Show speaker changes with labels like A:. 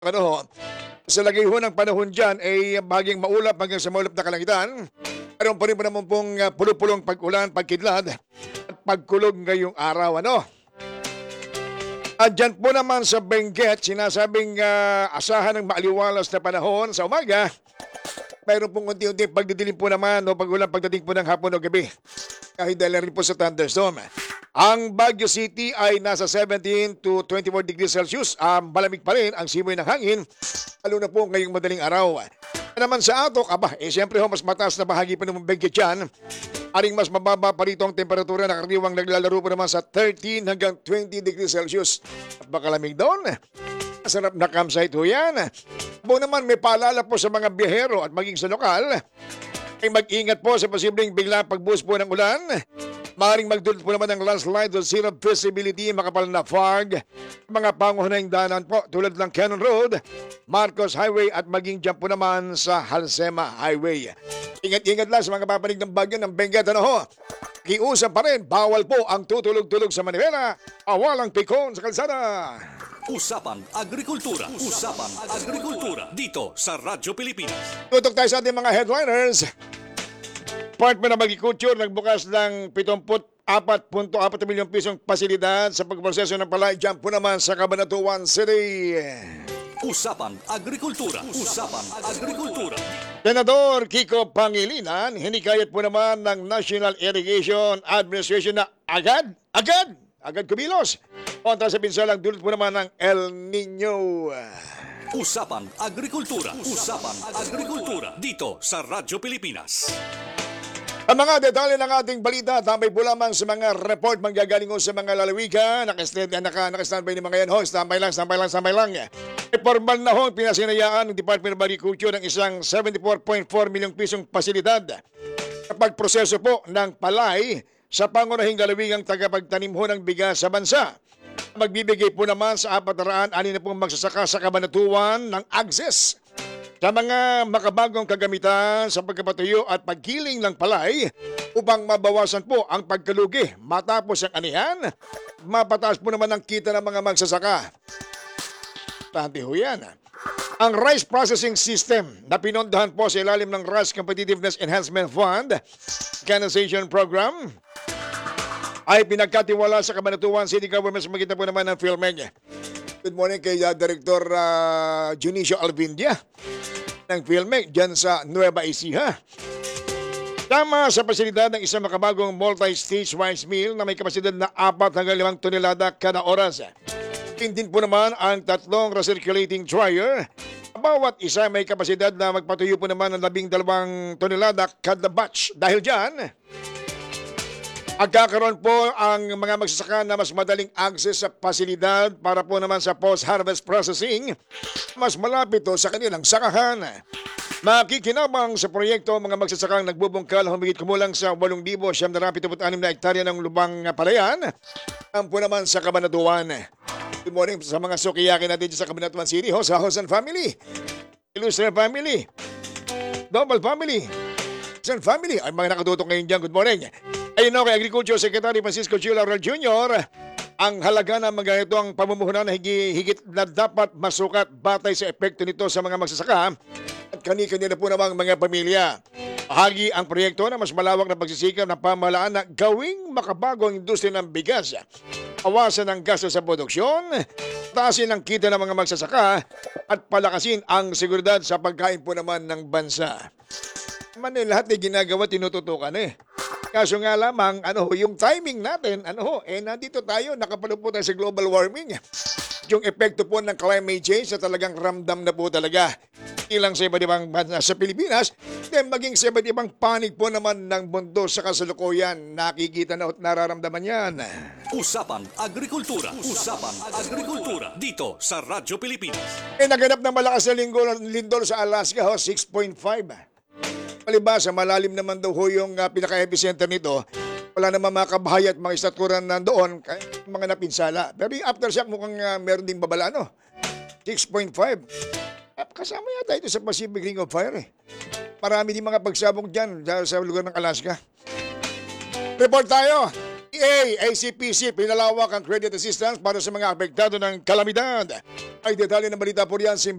A: Ano ho, sa lagay ho ng panahon dyan ay bahaging maulap hanggang sa maulap na kalangitan. Meron pa rin po naman pong pulo-pulong pag-ulan, pagkidlad at pagkulog ngayong araw. Ano? At dyan po naman sa Benguet, sinasabing asahan ng maaliwalas na panahon sa umaga. Mayroon pong unti-unti pagdidilim po naman o pag-ulan pagdating po ng hapon o gabi. Kahit dahil rin po sa thunderstorm. Ang Baguio City ay nasa 17 to 24 degrees Celsius. Malamig pa rin ang simoy ng hangin, lalo na po ngayong madaling araw. Naman sa Atok, siyempre mas mataas na bahagi pa ng Benguet yan. Aring mas mababa pa rito ang temperatura na karaniwang naglalaro po naman sa 13 hanggang 20 degrees Celsius. At baka lamig doon. Masarap na campsite ho yan. Buong naman may paalala po sa mga biyahero at maging sa lokal ay mag-ingat po sa posibleng biglang pagbuhos po ng ulan. Maaaring magdulot po naman ng landslide o zero visibility, makapal na fog, mga pangunahing daanan po tulad ng Cannon Road, Marcos Highway at maging dyan po naman sa Halsema Highway. Ingat-ingat lang sa mga papanig ng bagyo ng Benguet. Ano ho? Kiusap pa rin, bawal po ang tutulog-tulog sa Manila, awalang pikon sa kalsada.
B: Usapang Agrikultura. Usapang Agrikultura. Dito sa Radyo Pilipinas.
A: Tutok tayo sa ating mga headliners. Department ng Agriculture nagbukas ng 74.4 milyong pisong pasilidad sa pagproseso ng palay dyan po naman sa Cabanatuan City.
B: Usapang Agrikultura. Usapang Agrikultura.
A: Senador Kiko Pangilinan, hinikayat po naman ng National Irrigation Administration na agad kumilos kontra sa pinsalang dulot po naman ng El Nino.
B: Usapang Agrikultura. Usapang Agrikultura. Dito sa Radyo Pilipinas.
A: Ang mga detalye ng ating balita, tambay po lamang sa mga report manggagaling ho sa mga lalawigan. Naka-standby ni mga yan ho. Standby lang. Formal na ho, pinasinayaan ng Department of Agriculture ng isang 74.4 milyong pisong pasilidad sa pagproseso po ng palay sa pangunahing lalawigang tagapagtanim ho ng bigas sa bansa. Magbibigay po naman sa 400 na pong magsasaka sa Cabanatuan ng access sa mga makabagong kagamitan sa pagkapatuyo at pagkiling ng palay upang mabawasan po ang pagkalugi. Matapos ang anihan, mapataas po naman ang kita ng mga magsasaka. Tante ho yan. Ang Rice Processing System na pinondahan po sa ilalim ng Rice Competitiveness Enhancement Fund Canalization Program ay pinagkatiwala sa Cabanatuan City Government sa magitan po naman ng PhilMeg. Good morning kay Director Junicio Alvindia ng PhilMeg dyan sa Nueva Ecija. Tama sa pasilidad ng isang makabagong multi-stage rice mill na may kapasidad na 4 hanggang 5 tonelada kada oras. Din po naman ang 3 recirculating dryer. Bawat isa may kapasidad na magpatuyo po naman ng 12 tonelada kada batch. Dahil dyan, magkakaroon po ang mga magsasaka na mas madaling access sa pasilidad para po naman sa post-harvest processing. Mas malapit to sa kanilang sakahan. Makikinabang sa proyekto mga magsasakang nagbubungkal humigit kumulang sa 8,776 na hektarya ng lubang palayan. Ang po naman sa Cabanatuan. Good morning sa mga sukiyaki natin sa Cabanatuan City, sa Hosan Family, Illustre Family, Double Family, San Family, ay mga nakatutok ngayon dyan. Good morning. Ayun kay Agriculture Secretary Francisco Chilaral Jr., ang halaga ng mga ito ang pamumuhunan na higit na dapat masukat batay sa epekto nito sa mga magsasaka at kani-kanila po namang mga pamilya. Bahagi ang proyekto na mas malawak na pagsisikap ng pamahalaan na gawing makabago ang industriya ng bigas, awasan ang gasto sa produksyon, taasin ang kita ng mga magsasaka at palakasin ang seguridad sa pagkain po naman ng bansa. Lahat na ginagawa tinututukan Kaso nga lamang, yung timing natin, nandito tayo, nakapalo po tayo sa global warming. Yung epekto po ng climate change na talagang ramdam na po talaga. Ilang sa iba't ibang bansa sa Pilipinas, then maging sa iba't ibang panig po naman ng mundo sa kasalukuyan. Nakikita na at nararamdaman yan.
B: Usapang Agrikultura. Usapang Agrikultura. Dito sa Radyo Pilipinas.
A: Naganap ng malakas na lindol sa Alaska, 6.5. Palibasa, malalim naman daw yung pinaka-epicenter nito. Wala naman mga kabahay at mga istaturan nandoon, mga napinsala. Pero yung aftershock mukhang meron ding babala, 6.5. Kasama yata ito sa Pacific Ring of Fire. Marami din mga pagsabog dyan sa lugar ng Alaska. Report tayo. DA, ACPC, pinalawak ang credit assistance para sa mga apektado ng kalamidad. Ay detalye ng balita po riyan si